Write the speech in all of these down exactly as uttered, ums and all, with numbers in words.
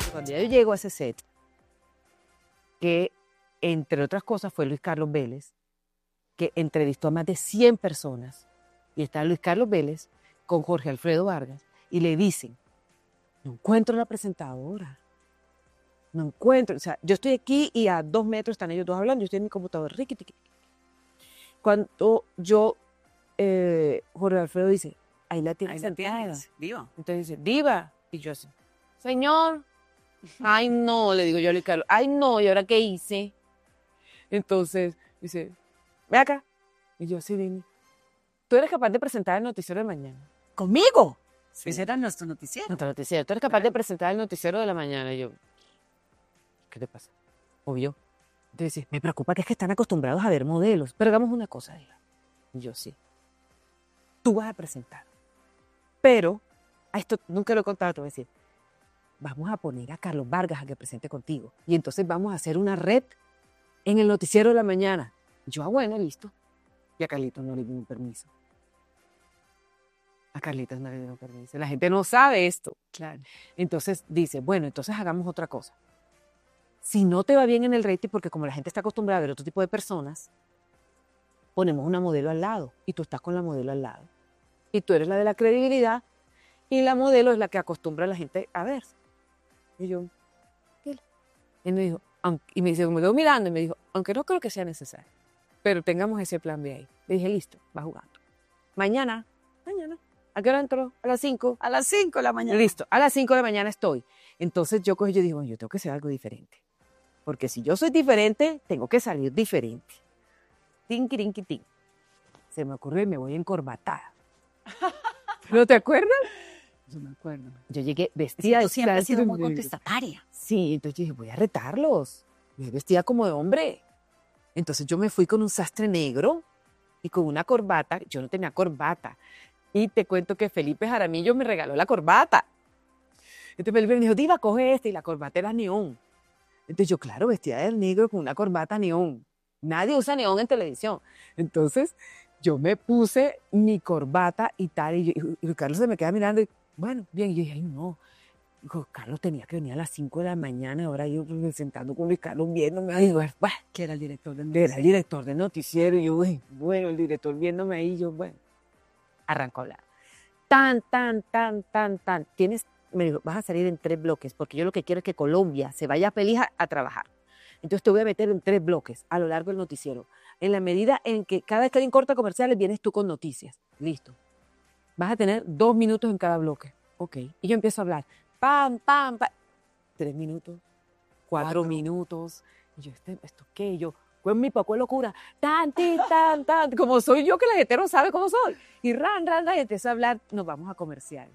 Cuando ya yo llego a ese set, que entre otras cosas fue Luis Carlos Vélez, que entrevistó a más de cien personas, y está Luis Carlos Vélez con Jorge Alfredo Vargas, y le dicen, no encuentro la presentadora, no encuentro, o sea, yo estoy aquí y a dos metros están ellos dos hablando, yo estoy en mi computador, riqui, tiqui. Cuando yo, eh, Jorge Alfredo dice, ahí la tiene Ahí la sentada. tienes, viva. Entonces dice, diva, y yo así, señor, ay no, le digo yo a Luis Carlos, ay no, ¿y ahora qué hice? Entonces dice, ve acá, y yo así, dime, ¿tú eres capaz de presentar el noticiero de mañana? ¿Conmigo? Sí. Ese era nuestro noticiero. Nuestro noticiero, ¿tú eres capaz de presentar el noticiero de la mañana? Y yo, ¿qué te pasa? Obvio. Entonces dice, me preocupa que es que están acostumbrados a ver modelos, pero hagamos una cosa, diga. Y yo, sí. Tú vas a presentar, pero, a esto nunca lo he contado, te voy a decir, vamos a poner a Carlos Vargas a que presente contigo, y entonces vamos a hacer una red en el noticiero de la mañana. Yo, ah, bueno, listo. Y a Carlitos no le dieron permiso. A Carlitos no le dieron permiso. La gente no sabe esto. Claro. Entonces dice, bueno, entonces hagamos otra cosa. Si no te va bien en el rating, porque como la gente está acostumbrada a ver otro tipo de personas, ponemos una modelo al lado y tú estás con la modelo al lado. Y tú eres la de la credibilidad y la modelo es la que acostumbra a la gente a ver. Y yo, ¿qué? Y me dijo, aunque, y me dice, me quedo mirando y me dijo, aunque no creo que sea necesario, pero tengamos ese plan B ahí. Le dije, listo, va jugando. Mañana, mañana. ¿A qué hora entró? A las cinco. A las cinco de la mañana. Listo, a las cinco de la mañana estoy. Entonces yo cogí y yo digo, bueno, yo tengo que hacer algo diferente. Porque si yo soy diferente, tengo que salir diferente. Tinquirinquitín. Se me ocurrió y me voy encorbatada. ¿No te acuerdas? No me acuerdo. Yo llegué Es que vestida tú siempre has sido muy de- contestataria. Sí, entonces yo dije, voy a retarlos. Voy vestida como de hombre. Entonces yo me fui con un sastre negro y con una corbata. Yo no tenía corbata. Y te cuento que Felipe Jaramillo me regaló la corbata. Entonces Felipe me dijo, diva, coge esta. Y la corbata era neón. Entonces yo, claro, vestida de negro con una corbata neón. Nadie usa neón en televisión. Entonces yo me puse mi corbata y tal. Y, yo, y Carlos se me queda mirando y, bueno, bien. Y yo dije, ay, no. Dijo, Carlos tenía que venir a las cinco de la mañana. Ahora yo pues, sentando con Luis Carlos viéndome. Ay, bueno, Que era el director del era el director del noticiero. Y yo, "Uy, bueno, el director viéndome ahí. Yo, bueno, arrancó a hablar. Tan, tan, tan, tan, tan. Tienes, me dijo, vas a salir en tres bloques, porque yo lo que quiero es que Colombia se vaya feliz a, a trabajar. Entonces te voy a meter en tres bloques a lo largo del noticiero. En la medida en que cada vez que hay un corte comercial, vienes tú con noticias. Listo. Vas a tener dos minutos en cada bloque. Ok. Y yo empiezo a hablar. Pam, pam, pam. Tres minutos, cuatro, Cuatro. minutos. Y yo, este, ¿esto qué? Y yo, pues mi poco de locura. Tan, ti, tan, tan. Como soy yo, que la gente no sabe cómo soy. Y ran, ran, ran. Y empiezo a hablar. Nos vamos a comerciales.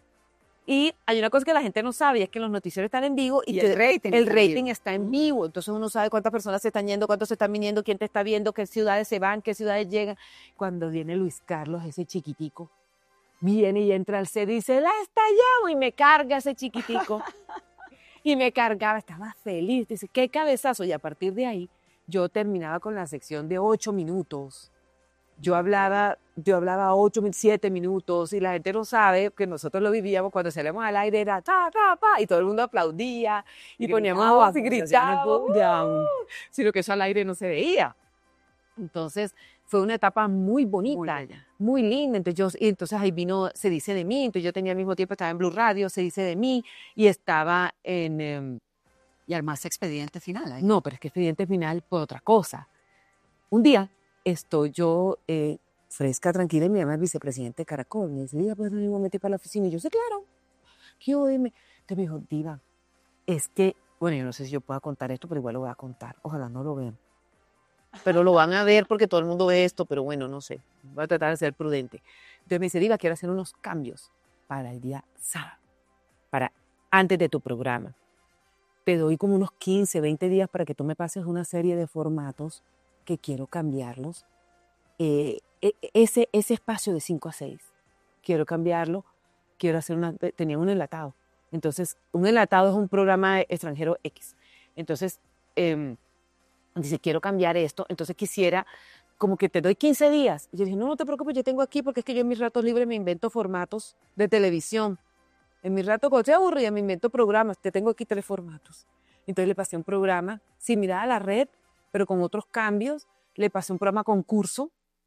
Y hay una cosa que la gente no sabe, y es que los noticieros están en vivo y, Y te- el rating el está en rating vivo. está en vivo. Entonces uno sabe cuántas personas se están yendo, cuántos se están viniendo, quién te está viendo, qué ciudades se van, qué ciudades llegan. Cuando viene Luis Carlos, ese chiquitico, viene y entra al set y dice, la estallamos, y me carga ese chiquitico. Y me cargaba, estaba feliz. Dice, qué cabezazo. Y a partir de ahí, yo terminaba con la sección de ocho minutos. Yo hablaba, yo hablaba ocho, siete minutos, y la gente no sabe que nosotros lo vivíamos cuando salíamos al aire, era ta, ta, pa, y todo el mundo aplaudía, y, Y poníamos gritaban, voz y como se hacían el gritábamos, boom down. sino que eso al aire no se veía. Entonces, fue una etapa muy bonita, Muy muy, bella. linda. Entonces, yo, y entonces ahí vino Se dice de mí, entonces yo tenía al mismo tiempo, estaba en Blue Radio, Se dice de mí, y estaba en... em, Y armaste expediente final. ahí. no, pero es que Expediente Final fue otra cosa. Un día estoy yo eh, fresca, tranquila, y me llama el vicepresidente de Caracol. Me dice, Diva, ¿puedes venir un momento para la oficina? Y yo, sí, claro. ¿Qué hubo? Dime. Entonces me dijo, Diva, es que, bueno, yo no sé si yo pueda contar esto, pero igual lo voy a contar. Ojalá no lo vean. Pero lo van a ver porque todo el mundo ve esto, pero bueno, no sé. Voy a tratar de ser prudente. Entonces me dice, Diva, quiero hacer unos cambios para el día sábado, para antes de tu programa. Te doy como unos quince, veinte días para que tú me pases una serie de formatos que quiero cambiarlos. Eh, e- ese, ese espacio de cinco a seis, quiero cambiarlo, quiero hacer una... Tenía un enlatado. Entonces, un enlatado es un programa extranjero X. Entonces, eh, dice, quiero cambiar esto, entonces quisiera como que te doy quince días. Y yo dije, no, no te preocupes, yo tengo aquí porque es que yo en mis ratos libres me invento formatos de televisión. En mi rato cuando estoy aburrida me invento programas, te tengo aquí tres formatos. Entonces le pasé un programa similar a la red, pero con otros cambios. Le pasé un programa concurso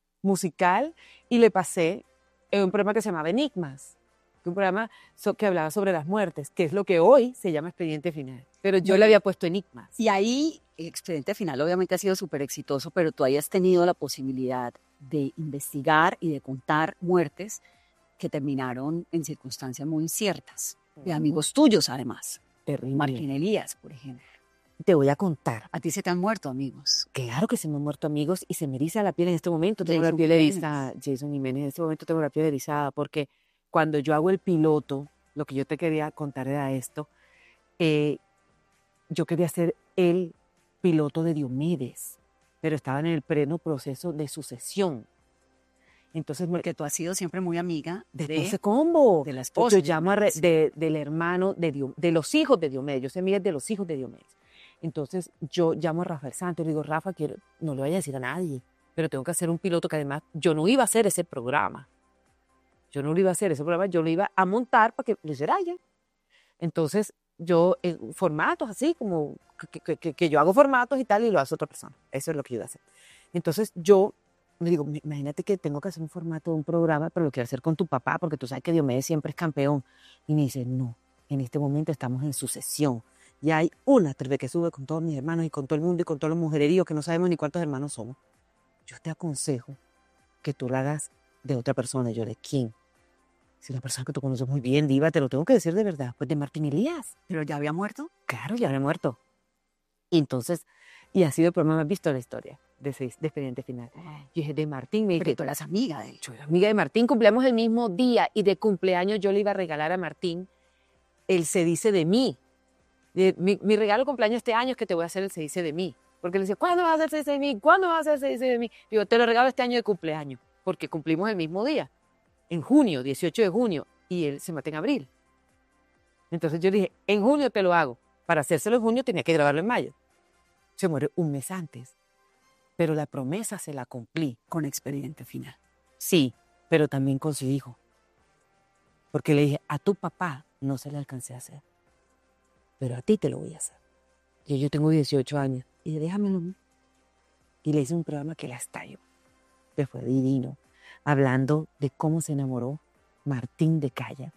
musical y le pasé eh, un programa que se llamaba Enigmas, un programa so, que hablaba sobre las muertes, que es lo que hoy se llama Expediente Final. Pero yo le había puesto Enigmas. Y ahí, el Expediente Final obviamente ha sido súper exitoso, pero tú hayas tenido la posibilidad de investigar y de contar muertes que terminaron en circunstancias muy inciertas, de amigos tuyos además. Terrible. Martín Elías, por ejemplo. Te voy a contar. ¿A ti se te han muerto amigos? Claro que se me han muerto amigos y se me eriza la piel en este momento. Tengo Jason la piel Jiménez. erizada. Jason Jiménez, en este momento tengo la piel erizada porque cuando yo hago el piloto, lo que yo te quería contar era esto, eh, yo quería ser el piloto de Diomedes, pero estaba en el pleno proceso de sucesión. Entonces, Porque tú has sido siempre muy amiga de, de, ese combo. de la esposa. Yo llamo a re, de, del hermano de, Dio, de los hijos de Diomedes. Yo soy amiga de los hijos de Diomedes. Entonces yo llamo a Rafael Santos y le digo, Rafa, quiero, no le vaya a decir a nadie, pero tengo que hacer un piloto que además yo no iba a hacer ese programa. Yo no lo iba a hacer ese programa, yo lo iba a montar para que lo hiciera ella. Entonces yo, en formatos así, como que, que, que, que yo hago formatos y tal, y lo hace otra persona. Eso es lo que yo iba a hacer. Entonces yo le digo, imagínate que tengo que hacer un formato de un programa, pero lo quiero hacer con tu papá, porque tú sabes que Diomedes siempre es campeón. Y me dice, no, en este momento estamos en sucesión. Y hay una T V que sube con todos mis hermanos y con todo el mundo y con todos los mujereríos que no sabemos ni cuántos hermanos somos. Yo te aconsejo que tú lo hagas de otra persona. Y yo, ¿de quién? Si una persona que tú conoces muy bien, diva, te lo tengo que decir de verdad. Pues de Martín Elías. ¿Pero ya había muerto? Claro, ya había muerto. Y entonces, y ha sido el programa más visto de la historia de, ese, de Expediente Final. Wow. Yo dije, de Martín, me dije. Pero tú eras amiga de él. Yo era amiga de Martín, cumpleaños el mismo día y de cumpleaños yo le iba a regalar a Martín el Se Dice de Mí. Mi, mi regalo de cumpleaños este año es que te voy a hacer el Se Dice de Mí. Porque le decía, ¿cuándo vas a hacer el Se Dice de Mí? ¿Cuándo vas a hacer el Se Dice de Mí? Digo, te lo regalo este año de cumpleaños, porque cumplimos el mismo día, en junio, dieciocho de junio, y él se mata en abril. Entonces yo dije, en junio te lo hago. Para hacérselo en junio tenía que grabarlo en mayo. Se muere un mes antes, pero la promesa se la cumplí. Con Expediente Final. Sí, pero también con su hijo. Porque le dije, a tu papá no se le alcancé a hacer, pero a ti te lo voy a hacer. Y yo tengo dieciocho años, y déjamelo. Y le hice un programa que la estalló, que fue divino, hablando de cómo se enamoró Martín de Calla,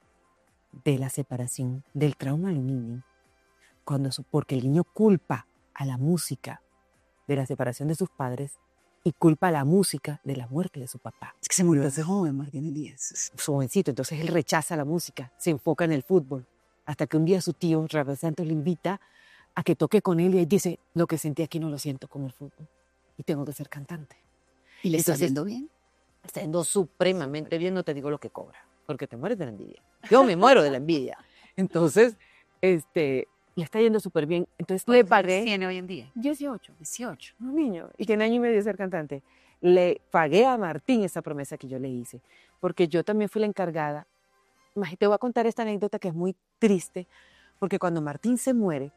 de la separación, del trauma del niño, cuando su, porque el niño culpa a la música de la separación de sus padres y culpa a la música de la muerte de su papá. Es que se murió desde joven, Martín Elías. Jovencito, entonces él rechaza la música, se enfoca en el fútbol, hasta que un día su tío, Rafael Santos, le invita a que toque con él y él dice, lo que sentí aquí no lo siento con el fútbol y tengo que ser cantante. ¿Y le está Entonces, yendo bien? Está yendo supremamente bien, no te digo lo que cobra, porque te mueres de la envidia. Yo me muero de la envidia. Entonces, este, le está yendo súper bien. Entonces le pagué. ¿Tiene hoy en día? dieciocho. dieciocho. Un niño. Y tiene año y medio de ser cantante. Le pagué a Martín esa promesa que yo le hice, porque yo también fui la encargada. Te voy a contar esta anécdota que es muy triste, porque cuando Martín se muere,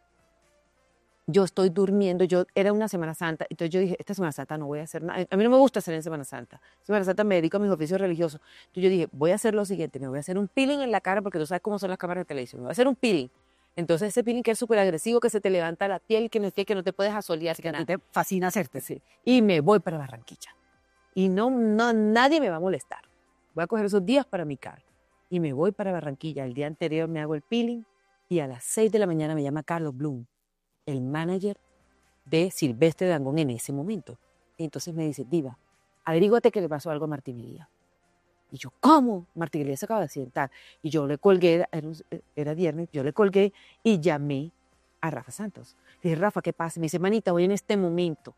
yo estoy durmiendo, yo era una Semana Santa, entonces yo dije, esta Semana Santa no voy a hacer nada. A mí no me gusta hacer en Semana Santa. Semana Santa me dedico a mis oficios religiosos. Entonces yo dije, voy a hacer lo siguiente, me voy a hacer un peeling en la cara, porque tú sabes cómo son las cámaras de televisión. Me voy a hacer un peeling. Entonces ese peeling que es súper agresivo, que se te levanta la piel, que no, que no te puedes asolear. Que a ti te fascina hacerte. Sí. Y me voy para Barranquilla. Y no, no, nadie me va a molestar. Voy a coger esos días para mi cara. Y me voy para Barranquilla. El día anterior me hago el peeling y a las seis de la mañana me llama Carlos Bloom, el manager de Silvestre Dangond en ese momento. Y entonces me dice, diva, averíguate que le pasó algo a Martín Elías. Y yo, ¿cómo? Martín Elías se acaba de accidentar. Y yo le colgué, era, era viernes, yo le colgué y llamé a Rafa Santos. Le dije, Rafa, ¿qué pasa? Me dice, manita, voy en este momento.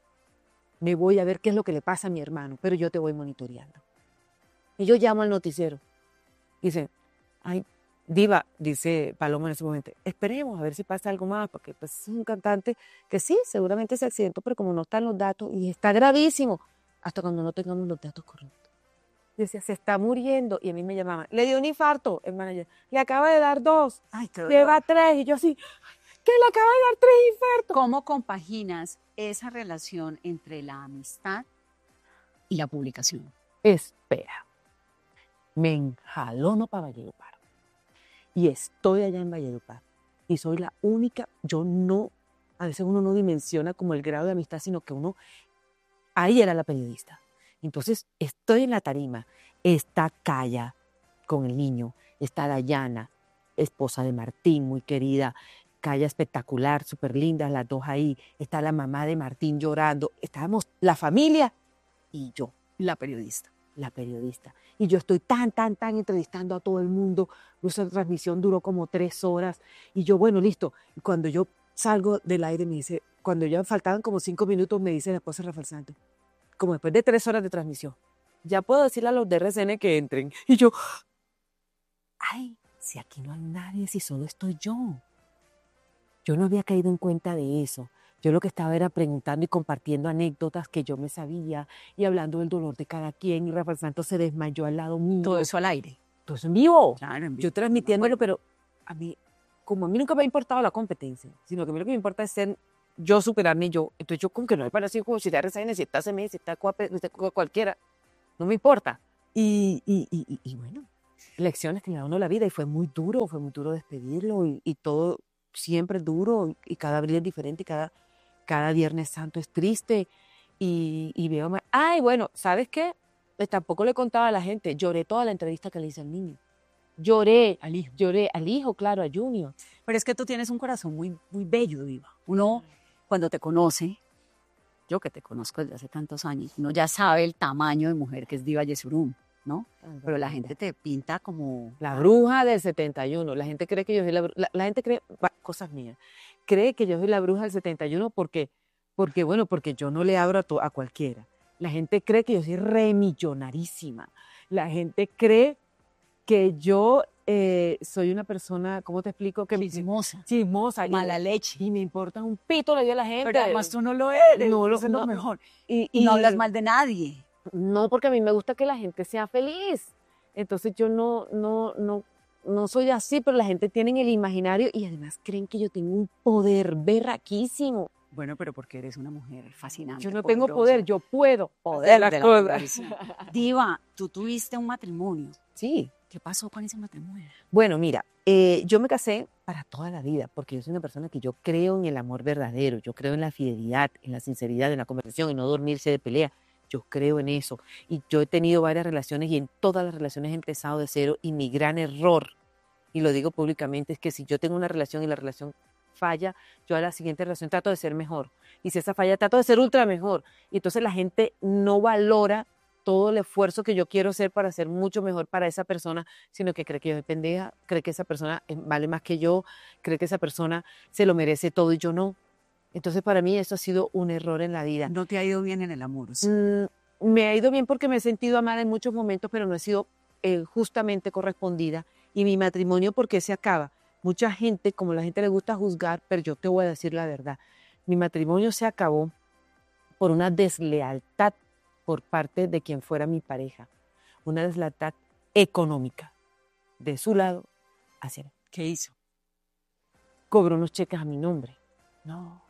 Me voy a ver qué es lo que le pasa a mi hermano, pero yo te voy monitoreando. Y yo llamo al noticiero. Dice, ay, diva, dice Paloma en ese momento, esperemos a ver si pasa algo más, porque pues, es un cantante que sí, seguramente se accidentó, pero como no están los datos, y está gravísimo, hasta cuando no tengamos los datos correctos. Decía, se está muriendo, y a mí me llamaban, le dio un infarto, el manager, le acaba de dar dos, Ay, lleva tres, y yo así, que le acaba de dar tres infartos. ¿Cómo compaginas esa relación entre la amistad y la publicación? Espera, me enjalono para Valledupar. y estoy allá en Valledupar. Y soy la única, yo no, a veces uno no dimensiona como el grado de amistad, sino que uno, ahí era la periodista. Entonces, estoy en la tarima, está Calla con el niño, está Dayana, esposa de Martín, muy querida, Calla espectacular, súper linda, las dos ahí, está la mamá de Martín llorando, estábamos la familia y yo, La periodista. la periodista. Y yo estoy tan, tan, tan entrevistando a todo el mundo. Nuestra transmisión duró como tres horas. Y yo, bueno, listo. Y cuando yo salgo del aire, me dice, cuando ya faltaban como cinco minutos, me dice la esposa de Rafael Santos, como después de tres horas de transmisión, ya puedo decirle a los de R C N que entren. Y yo, ay, si aquí no hay nadie, si solo estoy yo. Yo no había caído en cuenta de eso. Yo lo que estaba era preguntando y compartiendo anécdotas que yo me sabía y hablando del dolor de cada quien. Y Rafael Santos se desmayó al lado mío. Todo eso al aire. Todo eso en vivo. Claro, en vivo. Yo transmitiéndolo, pero a mí, como a mí nunca me ha importado la competencia, sino que a mí lo que me importa es ser yo, superarme yo. Entonces yo como que no me parece como si está R C N, si está C M, si está Coape, si está cualquiera. No me importa. Y, y, y, y, y bueno, lecciones que me da uno la vida. Y fue muy duro, fue muy duro despedirlo. Y, y todo siempre es duro. Y cada abril es diferente y cada... Cada Viernes Santo es triste y, y veo... Ay, bueno, ¿sabes qué? Pues tampoco le contaba a la gente. Lloré toda la entrevista que le hice al niño. Lloré al hijo. Lloré al hijo, claro, a Junior. Pero es que tú tienes un corazón muy, muy bello, Diva. Uno, cuando te conoce, yo que te conozco desde hace tantos años, uno ya sabe el tamaño de mujer que es Diva Yesurum, ¿no? Pero la gente te pinta como... La bruja del setenta y uno. La gente cree que yo soy la bruja. La, la gente cree... Cosas mías. Cree que yo soy la bruja del setenta y uno porque, porque bueno, porque yo no le abro a, to, a cualquiera. La gente cree que yo soy remillonarísima. La gente cree que yo eh, soy una persona, ¿cómo te explico? Que chismosa. Chismosa. Mala y, leche. Y me importa un pito le dio a la gente. Pero además tú no lo eres. No, lo, eso es no, lo mejor. Y, y, y no hablas mal de nadie. No, porque a mí me gusta que la gente sea feliz. Entonces yo no, no, no, no soy así, pero la gente tiene el imaginario y además creen que yo tengo un poder berraquísimo. Bueno, pero porque eres una mujer fascinante. Yo no poderosa. tengo poder, yo puedo. Poder de la cosas. Diva, tú tuviste un matrimonio. Sí. ¿Qué pasó con ese matrimonio? Bueno, mira, eh, yo me casé para toda la vida, porque yo soy una persona que yo creo en el amor verdadero, yo creo en la fidelidad, en la sinceridad, en la conversación, en no dormirse de pelea. Yo creo en eso. Y yo he tenido varias relaciones y en todas las relaciones he empezado de cero. Y mi gran error, y lo digo públicamente, es que si yo tengo una relación y la relación falla, yo a la siguiente relación trato de ser mejor. Y si esa falla, trato de ser ultra mejor. Y entonces la gente no valora todo el esfuerzo que yo quiero hacer para ser mucho mejor para esa persona, sino que cree que yo soy pendeja, cree que esa persona vale más que yo, cree que esa persona se lo merece todo y yo no. Entonces, para mí eso ha sido un error en la vida. ¿No te ha ido bien en el amor? ¿Sí? Mm, me ha ido bien porque me he sentido amada en muchos momentos, pero no he sido eh, justamente correspondida. Y mi matrimonio, ¿por qué se acaba? Mucha gente, como la gente le gusta juzgar, pero yo te voy a decir la verdad. Mi matrimonio se acabó por una deslealtad por parte de quien fuera mi pareja. Una deslealtad económica, de su lado hacia mí. ¿Qué hizo? Cobró unos cheques a mi nombre. No.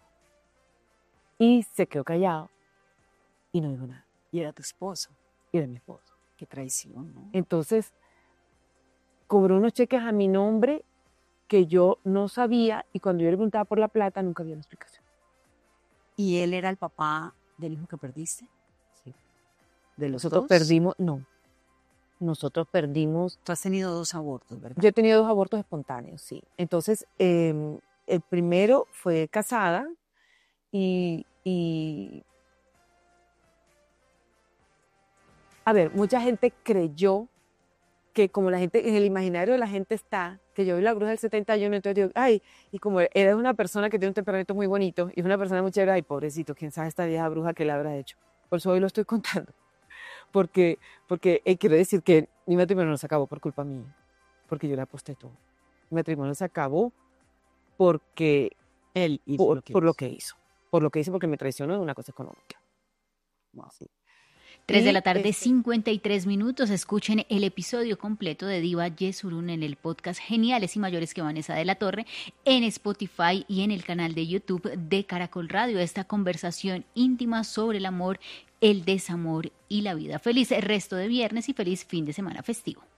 Y se quedó callado y no dijo nada. Y era tu esposo. Y era mi esposo. Qué traición, ¿no? Entonces, cobró unos cheques a mi nombre que yo no sabía y cuando yo le preguntaba por la plata nunca había una explicación. ¿Y él era el papá del hijo que perdiste? Sí. ¿De los Nosotros dos? perdimos, no. Nosotros perdimos... Tú has tenido dos abortos, ¿verdad? Yo he tenido dos abortos espontáneos, sí. Entonces, eh, el primero fue casada y... y a ver, mucha gente creyó que como la gente, en el imaginario de la gente está, que yo vi la bruja del setenta y uno, entonces digo, ay, y como eres una persona que tiene un temperamento muy bonito, y es una persona muy chévere, ay, pobrecito, quién sabe esta vieja bruja que le habrá hecho. Por eso hoy lo estoy contando. Porque, porque eh, quiero decir que mi matrimonio no se acabó por culpa mía, porque yo le aposté todo. Mi matrimonio se acabó porque él hizo por, lo que por hizo. lo que hizo. Por lo que hizo, porque me traicionó en una cosa económica. Wow. Sí. tres de Y, la tarde, este, cincuenta y tres minutos. Escuchen el episodio completo de Diva Yesurún en el podcast Geniales y Mayores que Vanessa de la Torre, en Spotify y en el canal de YouTube de Caracol Radio. Esta conversación íntima sobre el amor, el desamor y la vida. Feliz resto de viernes y feliz fin de semana festivo.